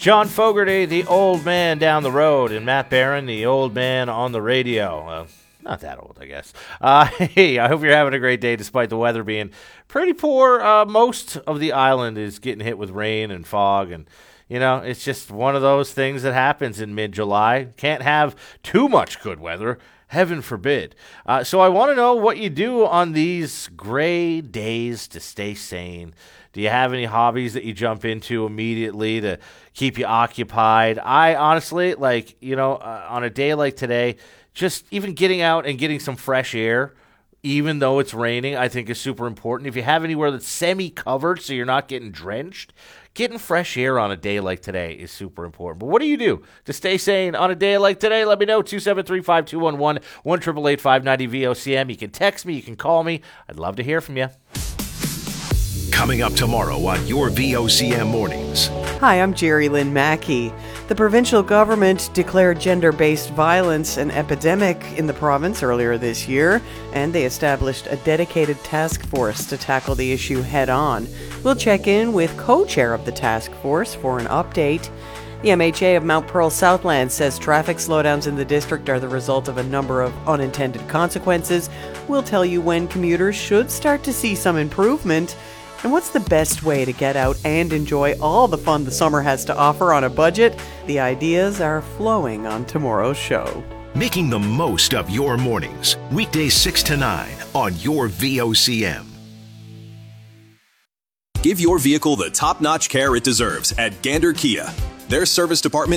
John Fogerty, the old man down the road, and Matt Barron, the old man on the radio. Not that old, I guess. Hey, I hope you're having a great day despite the weather being pretty poor. Most of the island is getting hit with rain and fog, and it's just one of those things that happens in mid-July. Can't have too much good weather. Heaven forbid. So I want to know what you do on these gray days to stay sane. Do you have any hobbies that you jump into immediately to keep you occupied? I honestly, on a day like today, just even getting out and getting some fresh air, even though it's raining, I think is super important. If you have anywhere that's semi-covered so you're not getting drenched, getting fresh air on a day like today is super important. But what do you do to stay sane on a day like today? Let me know, 273-5211, 1-888-590-VOCM. You can text me, you can call me. I'd love to hear from you. Coming up tomorrow on your VOCM Mornings. Hi, I'm Jerry Lynn Mackey. The provincial government declared gender-based violence an epidemic in the province earlier this year, and they established a dedicated task force to tackle the issue head-on. We'll check in with co-chair of the task force for an update. The MHA of Mount Pearl Southland says traffic slowdowns in the district are the result of a number of unintended consequences. We'll tell you when commuters should start to see some improvement. And what's the best way to get out and enjoy all the fun the summer has to offer on a budget? The ideas are flowing on tomorrow's show. Making the most of your mornings. Weekdays 6 to 9 on your VOCM. Give your vehicle the top-notch care it deserves at Gander Kia. Their service department